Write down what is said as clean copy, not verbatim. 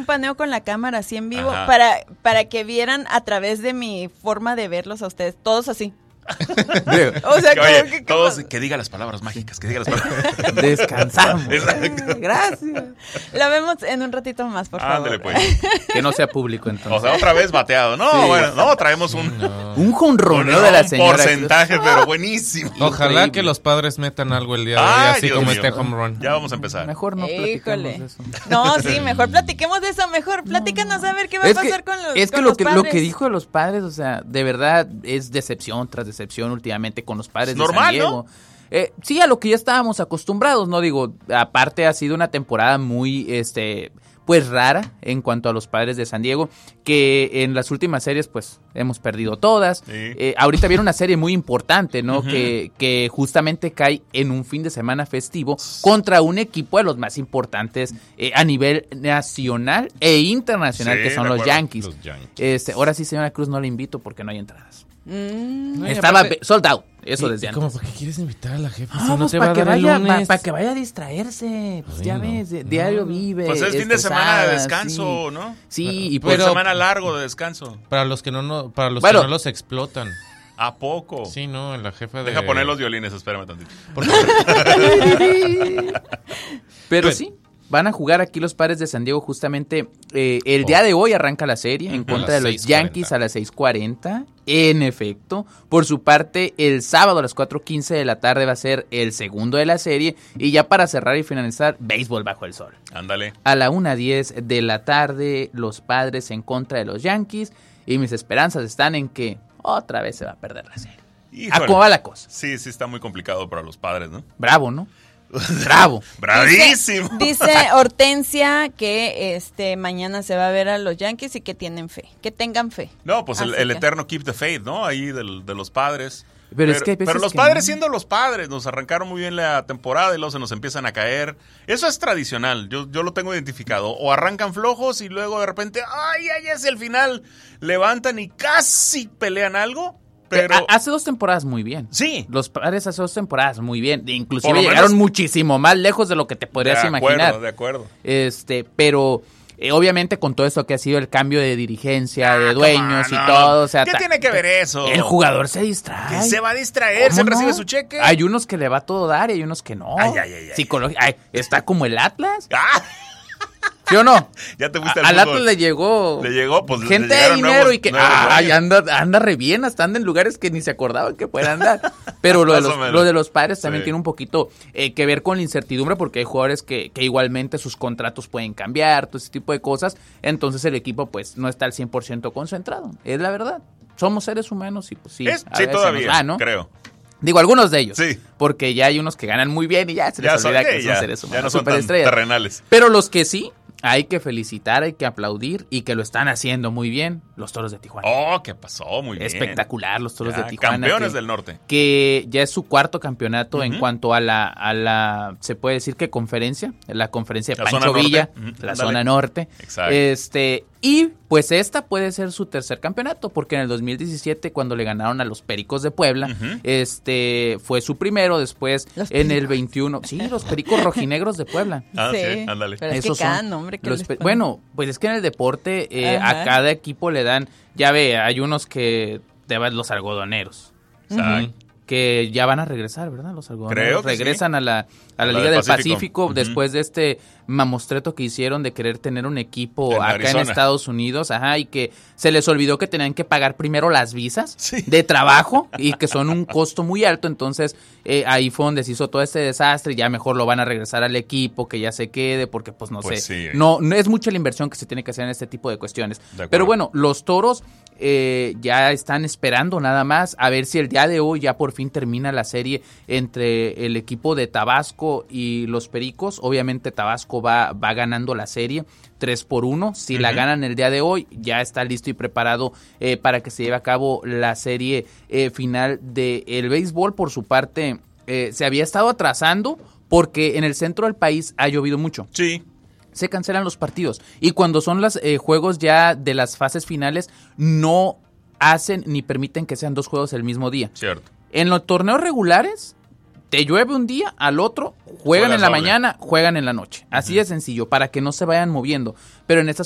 paneo con la cámara así en vivo Ajá. para que vieran a través de mi forma de verlos a ustedes, todos así. O sea, Oye, todos, que diga las palabras mágicas, que diga las palabras. Descansamos. Gracias. Lo vemos en un ratito más, por favor. Ándale, pues. Que no sea público, entonces. O sea, otra vez bateado. No, Sí. bueno, no, traemos un Un jonroneo de la señora. porcentaje, pero buenísimo. Ojalá Increíble. que los padres metan algo el día de hoy, Ay, así Dios como mío. este home run. Ya vamos a empezar. Mejor no platicamos de eso. No, sí, mejor platiquemos de eso, mejor platícanos a ver qué va a pasar con los Es que con lo los que lo padres. que dijo de los padres, o sea, de verdad es decepción tras decepción últimamente con los padres Normal, de San Diego. Sí, a lo que ya estábamos acostumbrados, ¿no? Digo, aparte ha sido una temporada muy, pues rara en cuanto a los padres de San Diego, que en las últimas series, pues, hemos perdido todas. Sí. Ahorita viene una serie muy importante, ¿no? Ujú. Que justamente cae en un fin de semana festivo contra un equipo de los más importantes a nivel nacional e internacional, Sí, que son de los acuerdo. Yankees. Los Yankees. Ahora sí, señora Cruz, no la invito porque no hay entradas. No, y Estaba aparte- sold out, eso y- desde y antes. como, ¿para qué quieres invitar a la jefa? Ah, Si no pues te va a para que dar el vaya, lunes. para que vaya a distraerse, pues Ay, ya no. ves, No. diario vive. Pues es fin de semana de estresada, descanso, sí. ¿no? Sí, y Fin pues de semana largo de descanso. Para los que no, para los Bueno. que no los explotan. ¿A poco? Sí, no, la jefa de... Deja poner los violines, espérame tantito. pero Pues- sí, van a jugar aquí los padres de San Diego justamente el día de hoy arranca la serie en A contra de las los 6:40. Yankees a las 6:40. En efecto, por su parte, el sábado a las 4:15 de la tarde va a ser el segundo de la serie y ya para cerrar y finalizar, béisbol bajo el sol. Ándale. A la 1:10 de la tarde, los padres en contra de los Yankees y mis esperanzas están en que otra vez se va a perder la serie. Híjole. ¿A cómo va la cosa? Sí, sí está muy complicado para los padres, ¿no? Bravo, ¿no? Bravo. ¡Bravísimo! Dice Hortensia que mañana se va a ver a los Yankees y que tienen fe, que tengan fe. No, pues el Así que- eterno keep the faith, ¿no? Ahí de los padres. Pero es que hay veces pero los que padres no. siendo los padres, nos arrancaron muy bien la temporada y luego se nos empiezan a caer. Eso es tradicional, yo lo tengo identificado. O arrancan flojos y luego de repente, ¡ay, ay, es el final! Levantan y casi pelean algo, pero... Hace 2 temporadas muy bien. Sí. Los padres hace 2 temporadas muy bien. Por Inclusive lo llegaron menos- muchísimo más lejos de lo que te podrías imaginar. De acuerdo. Pero obviamente con todo esto que ha sido el cambio de dirigencia, de dueños come on, y no, todo, no. o sea, ¿Qué tiene que ver eso? el jugador se distrae. Que se va a distraer, se ¿Cómo recibe no? su cheque. Hay unos que le va a todo dar y hay unos que no. Ay, ay, ay, ay. Ay, está como el Atlas. ¡Ah! ¿Sí o no? Ya te fuiste al Al fútbol. Atlas le llegó. Le llegó, pues, le gente de llegaron dinero nuevos- y que nuevos dueños. anda re bien, hasta anda en lugares que ni se acordaban que puedan andar. Pero Más o menos. lo de los padres también Sí. tiene un poquito que ver con la incertidumbre porque hay jugadores que igualmente sus contratos pueden cambiar, todo ese tipo de cosas. Entonces el equipo pues no está al 100% concentrado. Es la verdad. Somos seres humanos y pues sí. a Sí, veces todavía, nos va, ¿no? creo. Digo, algunos de ellos. Sí. Porque ya hay unos que ganan muy bien y ya se les olvida que son seres humanos. ya no son tan superestrellas. terrenales. Pero los que sí, hay que felicitar, hay que aplaudir y que lo están haciendo muy bien, los Toros de Tijuana. Oh, ¿qué pasó? Muy bien. Espectacular, los Toros Ya, de Tijuana. campeones que, del norte. Que ya es su cuarto campeonato en Ujú. cuanto a la, se puede decir que conferencia, la conferencia de La Pancho zona norte. Villa, Ujú, la ándale. zona norte. Exacto. Y pues esta puede ser su tercer campeonato, porque en el 2017, cuando le ganaron a los Pericos de Puebla, Ujú. fue su primero, después Los en el Pericos. 21, sí, los Pericos rojinegros de Puebla. Ah, sí, ándale. Pero es que Esos cada son nombre que los les pe- ponen. bueno, pues es que en el deporte a Ajá. cada equipo le dan, ya ve, hay unos que te van los algodoneros, Exacto. que ya van a regresar, ¿verdad? Los algodoneros Creo que regresan a la la Liga del del Pacífico. Pacífico Ujú. después de este mamostreto que hicieron de querer tener un equipo En acá Arizona. en Estados Unidos, ajá, y que se les olvidó que tenían que pagar primero las visas Sí. de trabajo y que son un costo muy alto, entonces ahí fue donde se hizo todo este desastre y ya mejor lo van a regresar al equipo, que ya se quede, porque pues no Pues sé, sí. no es mucha la inversión que se tiene que hacer en este tipo de cuestiones. acuerdo. Pero bueno, los Toros ya están esperando nada más a ver si el día de hoy ya por fin termina la serie entre el equipo de Tabasco y los Pericos. Obviamente Tabasco va ganando la serie 3-1. Si la Ujú. ganan el día de hoy, ya está listo y preparado para que se lleve a cabo la serie final del béisbol. Por su parte, se había estado atrasando porque en el centro del país ha llovido mucho. Sí. Se cancelan los partidos. Y cuando son los juegos ya de las fases finales, no hacen ni permiten que sean 2 juegos el mismo día. Cierto. En los torneos regulares, te llueve un día, al otro, juegan Juegas en la doble. mañana, juegan en la noche. Así de sencillo, para que no se vayan moviendo. Pero en estas